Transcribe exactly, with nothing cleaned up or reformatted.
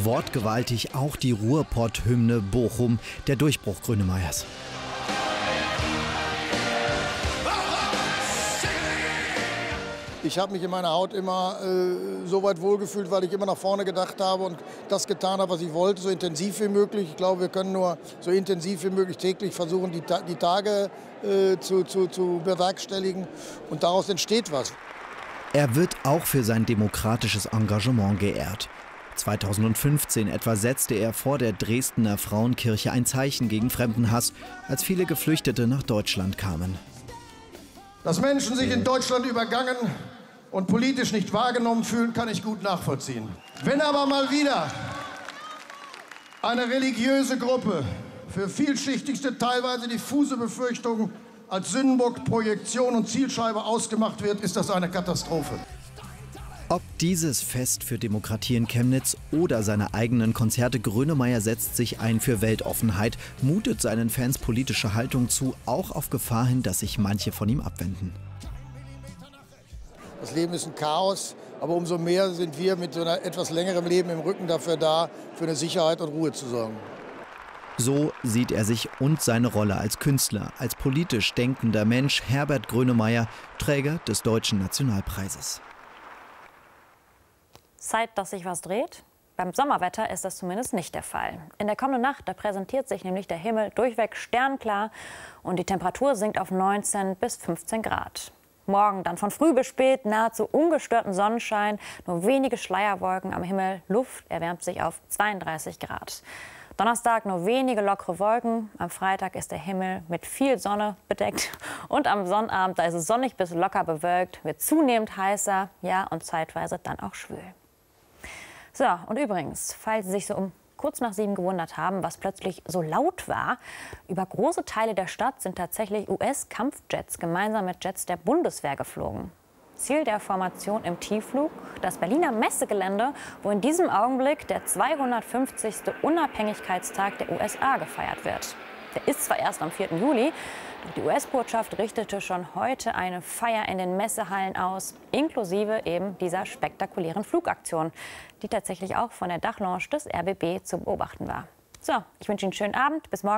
Wortgewaltig auch die Ruhrpott-Hymne Bochum, der Durchbruch Grönemeyers. Ich habe mich in meiner Haut immer äh, so weit wohlgefühlt, weil ich immer nach vorne gedacht habe und das getan habe, was ich wollte, so intensiv wie möglich. Ich glaube, wir können nur so intensiv wie möglich täglich versuchen, die, Ta die Tage äh, zu, zu, zu bewerkstelligen und daraus entsteht was. Er wird auch für sein demokratisches Engagement geehrt. zweitausendfünfzehn etwa setzte er vor der Dresdner Frauenkirche ein Zeichen gegen Fremdenhass, als viele Geflüchtete nach Deutschland kamen. Dass Menschen sich in Deutschland übergangen und politisch nicht wahrgenommen fühlen, kann ich gut nachvollziehen. Wenn aber mal wieder eine religiöse Gruppe für vielschichtigste, teilweise diffuse Befürchtungen als Sündenbock, Projektion und Zielscheibe ausgemacht wird, ist das eine Katastrophe. Ob dieses Fest für Demokratie in Chemnitz oder seine eigenen Konzerte, Grönemeyer setzt sich ein für Weltoffenheit, mutet seinen Fans politische Haltung zu, auch auf Gefahr hin, dass sich manche von ihm abwenden. Das Leben ist ein Chaos, aber umso mehr sind wir mit so einer etwas längerem Leben im Rücken dafür da, für eine Sicherheit und Ruhe zu sorgen. So sieht er sich und seine Rolle als Künstler, als politisch denkender Mensch, Herbert Grönemeyer, Träger des Deutschen Nationalpreises. Zeit, dass sich was dreht? Beim Sommerwetter ist das zumindest nicht der Fall. In der kommenden Nacht, da präsentiert sich nämlich der Himmel durchweg sternklar und die Temperatur sinkt auf neunzehn bis fünfzehn Grad. Morgen dann von früh bis spät nahezu ungestörten Sonnenschein, nur wenige Schleierwolken am Himmel, Luft erwärmt sich auf zweiunddreißig Grad. Donnerstag nur wenige lockere Wolken, am Freitag ist der Himmel mit viel Sonne bedeckt und am Sonnabend, da ist es sonnig bis locker bewölkt, wird zunehmend heißer, ja und zeitweise dann auch schwül. So, und übrigens, falls Sie sich so um kurz nach sieben gewundert haben, was plötzlich so laut war, über große Teile der Stadt sind tatsächlich U S-Kampfjets gemeinsam mit Jets der Bundeswehr geflogen. Ziel der Formation im Tiefflug, das Berliner Messegelände, wo in diesem Augenblick der zweihundertfünfzigste Unabhängigkeitstag der U S A gefeiert wird. Der ist zwar erst am vierten Juli, doch die U S-Botschaft richtete schon heute eine Feier in den Messehallen aus, inklusive eben dieser spektakulären Flugaktion, die tatsächlich auch von der Dachlounge des R B B zu beobachten war. So, ich wünsche Ihnen einen schönen Abend, bis morgen.